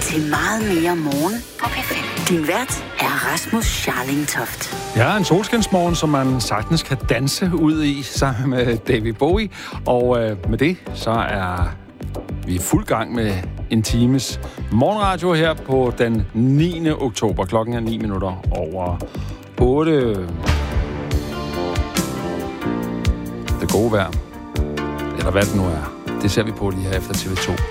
til meget mere morgen på P5. Din vært er Rasmus Scharlingtoft. Ja, en solskinsmorgen, som man sagtens kan danse ud i sammen med David Bowie. Og med det, så er vi i fuld gang med en times morgenradio her på den 9. oktober. Klokken er 8:09. Det gode vejr, eller hvad det nu er, det ser vi på lige her efter TV2.